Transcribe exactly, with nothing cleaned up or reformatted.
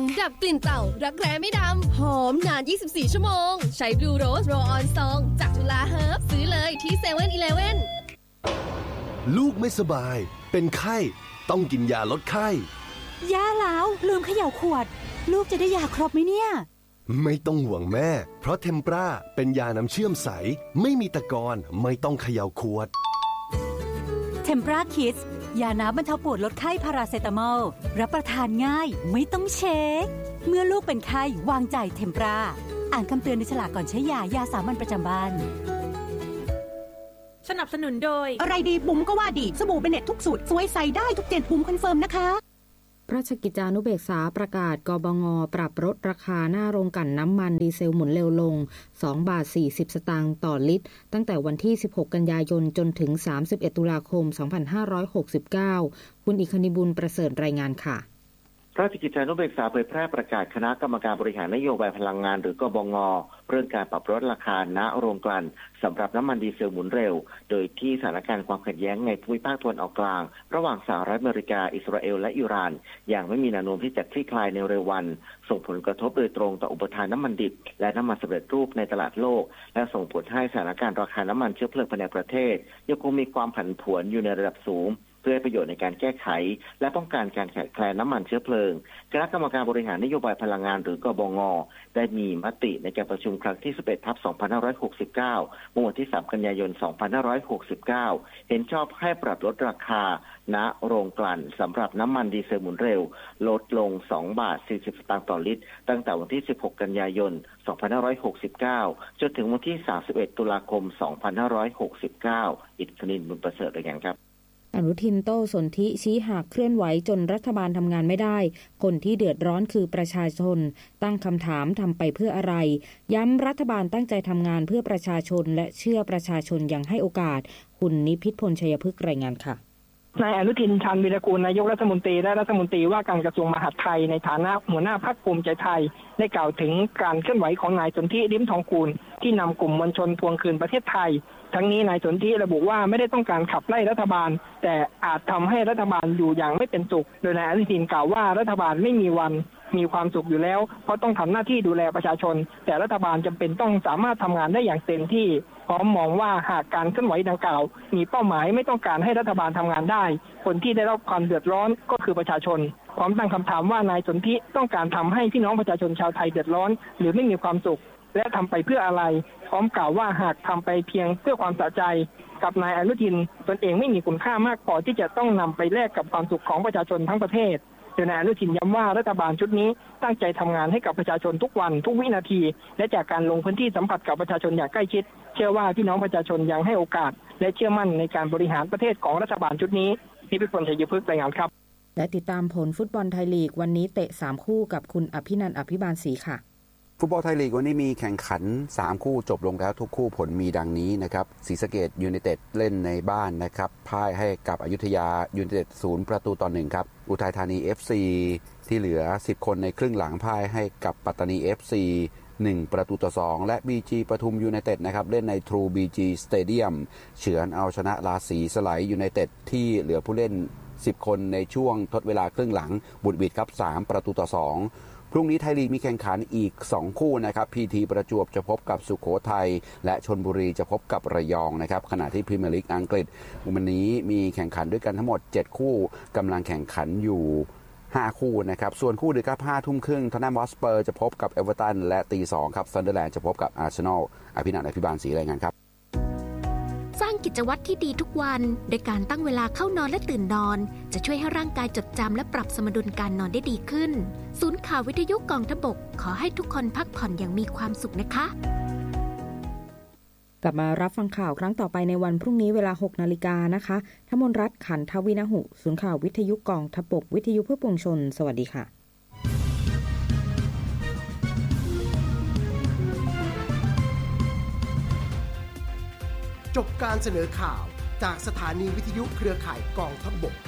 ดับกลิ่นเต่ารักแร้ไม่ดำหอมนานยี่สิบสี่ชั่วโมงใช้ Blue Rose Roll On Song จากจุฬาเฮิร์บซื้อเลยที่ เซเว่นอีเลฟเว่นลูกไม่สบายเป็นไข้ต้องกินยาลดไข้ยาแล้วลืมเขย่าขวดลูกจะได้ยาครบไหมเนี่ยไม่ต้องห่วงแม่เพราะเทมปราเป็นยาน้ำเชื่อมใสไม่มีตะกอนไม่ต้องเขย่าขวดเทมปราคิดยาน้ำบรรเทาปวดลดไข้พาราเซตามอลรับประทานง่ายไม่ต้องเช็คเมื่อลูกเป็นไข้วางใจเทมปราอ่านคำเตือนในฉลากก่อนใช้ยายาสามัญประจำบ้านสนับสนุนโดยอะไรดีบุ๋มก็ว่าดีสบู่เบเน็ตทุกสูตรสวยใส่ได้ทุกเจนบุ๋มคอนเฟิร์มนะคะราชกิจจานุเบกษาประกาศกบง.ปรับลดราคาหน้าโรงกลั่นน้ำมันดีเซลหมุนเร็วลงสองบาทสี่สิบสตางค์ต่อลิตรตั้งแต่วันที่สิบหกกันยายนจนถึงสามสิบเอ็ดตุลาคมสองพันห้าร้อยหกสิบเก้าคุณอิคณิบุญประเสริฐรายงานค่ะราชกิจจานุเบกษาเผยแพร่ประกาศคณะกรรมการบริหารนโยบายพลังงานหรือกบง.เรื่องการปรับลดราคาณโรงกลั่นสำหรับน้ำมันดีเซลหมุนเร็วโดยที่สถานการณ์ความขัดแย้งในภูมิภาคตะวันออกกลางระหว่างสหรัฐอเมริกาอิสราเอลและอิหร่านอย่างไม่มีแนวโน้มที่จะคลี่คลายในเร็ววันส่งผลกระทบโดยตรงต่ออุปทานน้ำมันดิบและน้ำมันสำเร็จรูปในตลาดโลกและส่งผลให้สถานการณ์ราคาน้ำมันเชื้อเพลิงภายในประเทศยังคงมีความผันผวนอยู่ในระดับสูงเพื่อประโยชน์ในการแก้ไขและป้องกันการขาดแคลนน้ำมันเชื้อเพลิงคณะกรรมการบริหารนโยบายพลังงานหรือกบง.ได้มีมติในการประชุมครั้งที่สิบเอ็ดทับสองพันห้าร้อยหกสิบเก้าเมื่อวันที่สามกันยายนสองพันห้าร้อยหกสิบเก้าเห็นชอบให้ปรับลดราคาณโรงกลั่นสำหรับน้ำมันดีเซลหมุนเร็วลดลงสองบาทสี่สิบสตางค์ต่อลิตรตั้งแต่วันที่สิบหกกันยายนสองพันห้าร้อยหกสิบเก้าจนถึงวันที่สามสิบเอ็ดตุลาคมสองพันห้าร้อยหกสิบเก้าอิทธินินบุญประเสริฐรายงานครับอนุทินโต้สนธิชี้หากเคลื่อนไหวจนรัฐบาลทำงานไม่ได้คนที่เดือดร้อนคือประชาชนตั้งคำถามทำไปเพื่ออะไรย้ำรัฐบาลตั้งใจทำงานเพื่อประชาชนและเชื่อประชาชนอย่างให้โอกาสคุณนิพิษพลชัยพฤกษ์รายงานค่ะนายอนุทินชาญวีรกูลนายกรัฐมนตรีและรัฐมนตรีว่าการกระทรวงมหาดไทยในฐานะหัวหน้าพรรคภูมิใจไทยได้กล่าวถึงการเคลื่อนไหวของนายสนธิลิ้มทองกูลที่นำกลุ่มมวลชนทวงคืนประเทศไทยทั้งนี้นายสนธิระบุว่าไม่ได้ต้องการขับไล่รัฐบาลแต่อาจทำให้รัฐบาลอยู่อย่างไม่เป็นสุขโดยนายอนุทินกล่าวว่ารัฐบาลไม่มีวันมีความสุขอยู่แล้วเพราะต้องทำหน้าที่ดูแลประชาชนแต่รัฐบาลจำเป็นต้องสามารถทำงานได้อย่างเต็มที่พร้อมมองว่าหากการเคลื่อนไหวดังกล่าวมีเป้าหมายไม่ต้องการให้รัฐบาลทำงานได้คนที่ได้รับความเดือดร้อนก็คือประชาชนพร้อมตั้งคำถามว่านายสนธิต้องการทำให้พี่น้องประชาชนชาวไทยเดือดร้อนหรือไม่มีความสุขและทำไปเพื่ออะไรพร้อมกล่าวว่าหากทำไปเพียงเพื่อความสะใจกับนายอนุทินตนเองไม่มีคุณค่ามากพอที่จะต้องนำไปแลกกับความสุขของประชาชนทั้งประเทศโดยนายอนุทินย้ำว่ารัฐบาลชุดนี้ตั้งใจทำงานให้กับประชาชนทุกวันทุกวินาทีและจากการลงพื้นที่สัมผัสกับประชาชนอย่างใกล้ชิดเชื่อว่าพี่น้องประชาชนยังให้โอกาสและเชื่อมั่นในการบริหารประเทศของรัฐบาลชุดนี้นิพิษพลชัยพฤกษ์รายงานครับและติดตามผลฟุตบอลไทยลีกวันนี้เตะสามคู่กับคุณอภินันท์อภิบาลศรีค่ะฟุตบอลไทยลีกวันนี้มีแข่งขันสามคู่จบลงแล้วทุกคู่ผลมีดังนี้นะครับศรีสะเกษยูไนเต็ดเล่นในบ้านนะครับพ่ายให้กับอยุธยายูไนเต็ดศูนย์ประตูต่อหนึ่งครับอุทัยธานี เอฟ ซี ที่เหลือสิบคนในครึ่งหลังพ่ายให้กับปัตตานี เอฟ ซี หนึ่งประตูต่อสองและ บี จี ปทุมยูไนเต็ดนะครับเล่นใน True บี จี Stadium เฉือนเอาชนะราศีสไลยูไนเต็ดที่เหลือผู้เล่นสิบคนในช่วงทดเวลาครึ่งหลังบุดหวิดครับสามประตูต่อสองพรุ่งนี้ไทยลีกมีแข่งขันอีกสองคู่นะครับ พี ที ประจวบจะพบกับสุโขทัยและชลบุรีจะพบกับระยองนะครับขณะที่พรีเมียร์ลีกอังกฤษวันนี้มีแข่งขันด้วยกันทั้งหมดเจ็ดคู่กำลังแข่งขันอยู่ห้าคู่นะครับส่วนคู่ดึกครับห้าทุ่มครึ่งท็อตแนมฮอตสเปอร์จะพบกับเอเวอร์ตันและตีสองครับซันเดอร์แลนด์จะพบกับอาร์เซนอลอภินันท์อภิบาลศรีรายงานครับสร้างกิจวัตรที่ดีทุกวันโดยการตั้งเวลาเข้านอนและตื่นนอนจะช่วยให้ร่างกายจดจำและปรับสมดุลการนอนได้ดีขึ้นศูนย์ข่าววิทยุกองทพบกขอให้ทุกคนพักผ่อนอย่างมีความสุขนะคะกลับมารับฟังข่าวครั้งต่อไปในวันพรุ่งนี้เวลา หกนาฬิกานะคะธมนรัตน์ขันทวินหุศูนย์ข่าววิทยุกองทพบกวิทยุเพื่อปวงชนสวัสดีค่ะจบการเสนอข่าวจากสถานีวิทยุเครือข่ายกองทัพบก